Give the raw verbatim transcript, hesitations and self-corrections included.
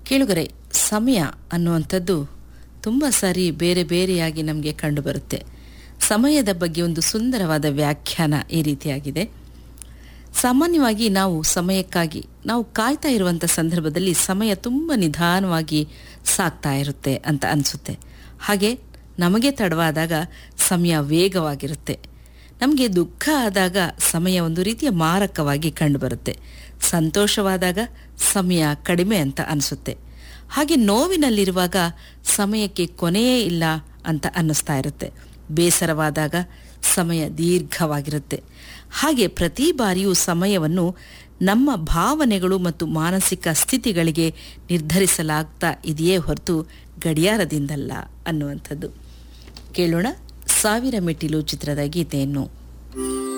ಕೇಳುಗರೆ, ಸಮಯ ಅನ್ನುವಂಥದ್ದು ತುಂಬ ಸಾರಿ ಬೇರೆ ಬೇರೆಯಾಗಿ ನಮಗೆ ಕಂಡುಬರುತ್ತೆ. ಸಮಯದ ಬಗ್ಗೆ ಒಂದು ಸುಂದರವಾದ ವ್ಯಾಖ್ಯಾನ ಈ ರೀತಿಯಾಗಿದೆ. ಸಾಮಾನ್ಯವಾಗಿ ನಾವು ಸಮಯಕ್ಕಾಗಿ ನಾವು ಕಾಯ್ತಾ ಇರುವಂಥ ಸಂದರ್ಭದಲ್ಲಿ ಸಮಯ ತುಂಬ ನಿಧಾನವಾಗಿ ಸಾಗ್ತಾ ಇರುತ್ತೆ ಅಂತ ಅನಿಸುತ್ತೆ. ಹಾಗೆ ನಮಗೆ ತಡವಾದಾಗ ಸಮಯ ವೇಗವಾಗಿರುತ್ತೆ. ನಮಗೆ ದುಃಖ ಆದಾಗ ಸಮಯ ಒಂದು ರೀತಿಯ ಮಾರಕವಾಗಿ ಕಂಡುಬರುತ್ತೆ. ಸಂತೋಷವಾದಾಗ ಸಮಯ ಕಡಿಮೆ ಅಂತ ಅನಿಸುತ್ತೆ. ಹಾಗೆ ನೋವಿನಲ್ಲಿರುವಾಗ ಸಮಯಕ್ಕೆ ಕೊನೆಯೇ ಇಲ್ಲ ಅಂತ ಅನ್ನಿಸ್ತಾ ಇರುತ್ತೆ. ಬೇಸರವಾದಾಗ ಸಮಯ ದೀರ್ಘವಾಗಿರುತ್ತೆ. ಹಾಗೆ ಪ್ರತಿ ಬಾರಿಯೂ ಸಮಯವನ್ನು ನಮ್ಮ ಭಾವನೆಗಳು ಮತ್ತು ಮಾನಸಿಕ ಸ್ಥಿತಿಗಳಿಗೆ ನಿರ್ಧರಿಸಲಾಗ್ತಾ ಇದೆಯೇ ಹೊರತು ಗಡಿಯಾರದಿಂದಲ್ಲ ಅನ್ನುವಂಥದ್ದು. ಕೇಳೋಣ ಸಾವಿರ ಮೆಟ್ಟಿಲು ಚಿತ್ರದ ಗೀತೆಯನ್ನು.